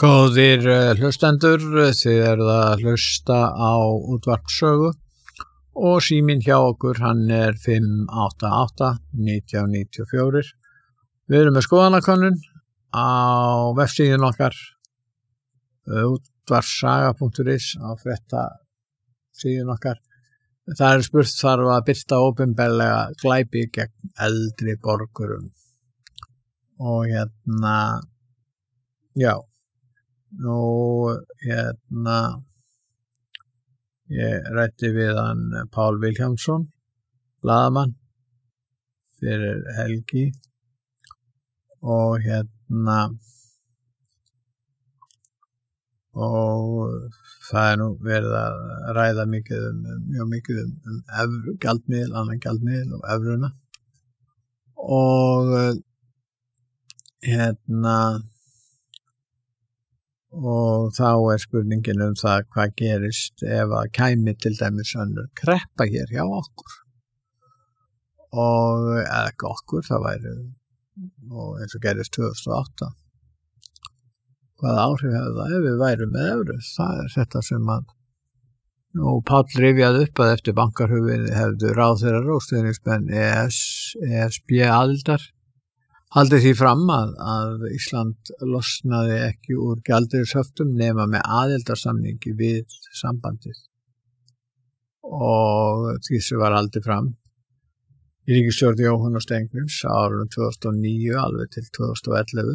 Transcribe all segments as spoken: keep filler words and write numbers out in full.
Góðir eh, hlustendur, þið eruð að hlusta á útvarpssögu og síminn hjá okkur hann er fimm átta átta nítján níutíu og fjögur. Við erum með skoðanakönnun á vefsíðun okkar eh, útvarpssaga punktur is á frétta síðun okkar. Það er spurt þarf að birta opinberlega glæpi gegn eldri borgurum. Og hérna, já. Nú, hérna, ég ræddi við hann Pál Vilhjálmsson, blaðamann, fyrir helgi og hérna, og það er nú verið að ræða mikið um, mjög mikið um, um evru, gjaldmiðil, annan gjaldmiðil og evruna og hérna, og þá er spurningin um það hvað gerist ef að kæmi til dæmis önnur kreppa hér hjá okkur og eða ekki okkur, það væri og eins og gerist tvö þúsund og átta. Hvaða áhrif hefði það ef við værum með evru? Það er þetta sem að nú Páll rifjaði upp að eftir bankarhugvinni hefðu ráðherrar og stuðningsmenn E S B aðildar haldið því fram að, að Ísland losnaði ekki úr gjaldeyrishöftum nema með aðildarsamningi við sambandið. Og því sem var haldið fram í ríkisstjórn Jóhanns Steingríms á árunum tvö þúsund og níu alveg til tvö þúsund og ellefu.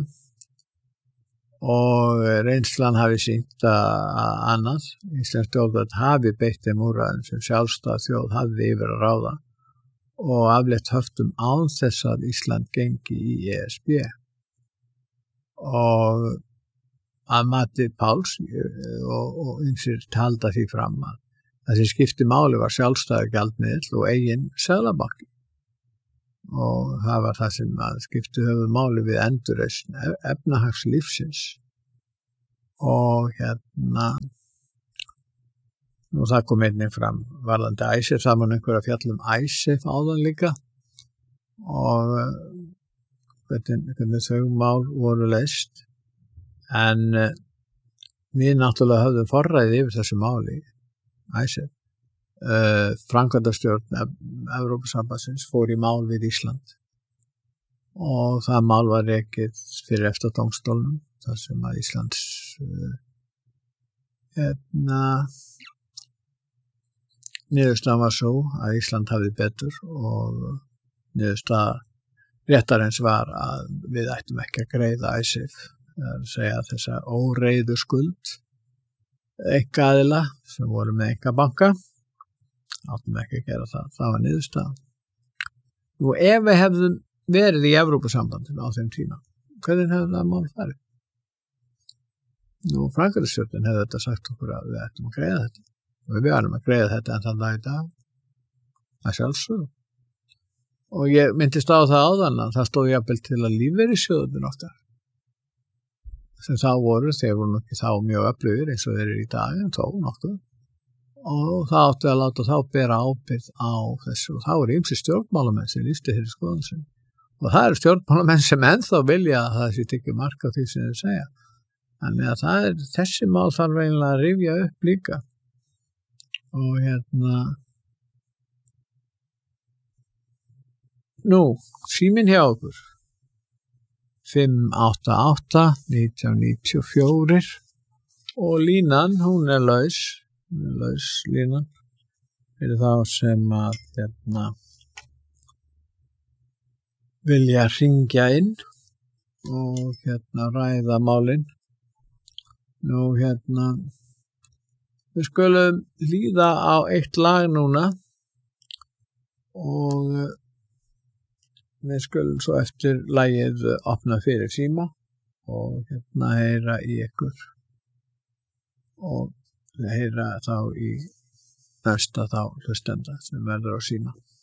Og reynslan hafi sýnt að annað, íslensk stjórnvöld hafi beitt þeim úrræðum sem sjálfstæð þjóð hafði yfir að ráða og aflétt höftum án þess að Ísland gengi í E S B. Og að mati Páls og, og ýmsir talda því fram að það sem skipti máli var sjálfstæður gjaldmiðill og eigin seðlabanki. Og það var það sem að skipti höfuð máli við endurreisn efnahagslífsins. Og hérna, nú það kom einnig fram varðandi IceSafe, það var einhver að fjalla um IceSafe áðan líka og hvernig, hvernig þau mál voru leyst. En uh, við náttúrulega höfðum forræði yfir þessu máli, IceSafe. Uh, Framkvæmdastjórn Evrópusambandsins fór í mál við Ísland og það mál var rekið fyrir eftir dómstólnum, þar sem að Íslands uh, hérna niðurstaðan var svo að Ísland hafði betur og niðurstaða réttarins var að við ættum ekki að greiða IceSafe, það er að segja þessa óreiðu skuld einkaaðila sem voru með einkabanka, áttum ekki að gera það, það var niðurstaðan. Nú ef við hefðum verið í Evrópusambandinu á þeim tíma, hvernig hefði það mál farið? Nú Framkvæmdastjórnin hefði þetta sagt okkur að við ættum að greiða þetta. Og við varum að greiða þetta en þann dag í dag, að sjálfsögðu. Og ég myndist á það áðan að það stóð jafnvel til að lífeyrissjóðirnir okkar, sem þá voru, þeir voru ekki þá mjög öflugir eins og þeir eru í dag, en þó nokkuð. Og það átti að láta þá bera ábyrgð á þessu. Og þá eru ýmsir stjórnmálamenn sem lýstu þeirri skoðun sinni. Og það eru stjórnmálamenn sem ennþá vilja að það sé tekið mark á því sem þeir segja. Þannig að það er, þessi mál þarf eiginlega að rifja upp líka. Og hérna, nú, síminn hjá okkur, fimm átta átta nítján níutíu og fjögur og línan, hún er laus, hún er laus línan, fyrir þá sem að hérna, vilja hringja inn og hérna ræða málin. Nú hérna, við skulum líða á eitt lag núna og við skulum svo eftir lagið opna fyrir síma og hérna heyra í ykkur og heyra þá í næsta þá hlustenda sem verður á síma.